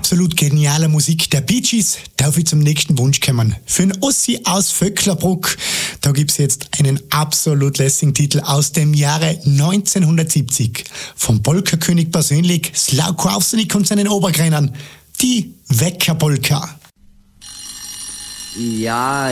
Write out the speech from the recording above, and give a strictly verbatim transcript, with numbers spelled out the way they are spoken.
absolut genialer Musik der Bee Gees darf ich zum nächsten Wunsch kommen. Für einen Ossi aus Vöcklerbruck, da gibt's jetzt einen absolut lässigen Titel aus dem Jahre neunzehnhundertsiebzig. Vom Polka-König persönlich, Sławko Awsonnik und seinen Obergreinern, die Weckerpolka. Ja,